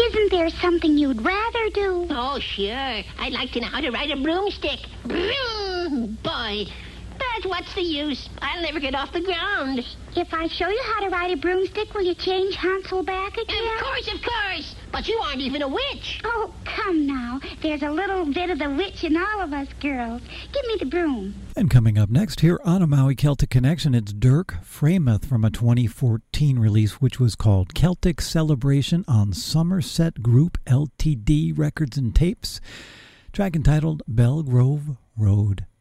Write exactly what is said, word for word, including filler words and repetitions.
Isn't there something you'd rather do? Oh, sure. I'd like to know how to ride a broomstick. Broom, boy. But what's the use? I'll never get off the ground. If I show you how to ride a broomstick, will you change Hansel back again? Of course, of course. But you aren't even a witch. Oh, come now. There's a little bit of the witch in all of us girls. Give me the broom. And coming up next here on a Maui Celtic Connection, it's Dirk Frameth from a twenty fourteen release which was called Celtic Celebration on Somerset Group L T D Records and Tapes. Track entitled Belgrove Road.